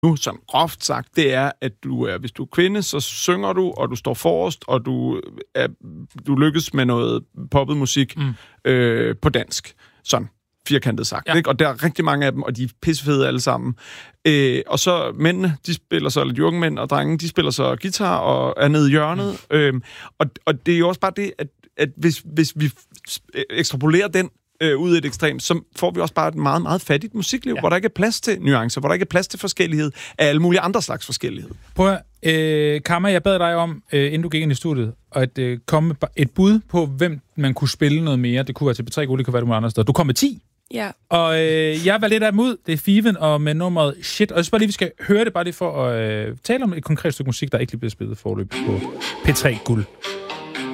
nu, sådan groft sagt, det er, at hvis du er kvinde, så synger du, og du står forrest, og du lykkes med noget poppet musik på dansk. Sådan firkantet sagt. Ja. Ikke? Og der er rigtig mange af dem, og de er pissefede alle sammen. Og så mændene, de spiller så, eller de unge mænd og drenge, de spiller så guitar og er nede i hjørnet. Og det er jo også bare det, at hvis vi ekstrapolerer den ud i et ekstremt, så får vi også bare et meget, meget fattigt musikliv, hvor der ikke er plads til nuancer, hvor der ikke er plads til forskellighed af alle mulige andre slags forskellighed. Prøv Karma, jeg bad dig om, inden du gik ind i studiet, at komme med et bud på, hvem man kunne spille noget mere. Det kunne være til P3 Guld, det kunne være nogle andre steder. Du kom med 10. Ja. Og jeg var lidt af dem ud. Det er Fiven og med nummeret Shit. Og jeg synes bare lige, vi skal høre det bare lige for at tale om et konkret stykke musik, der ikke lige bliver spillet forløb på P3 Guld.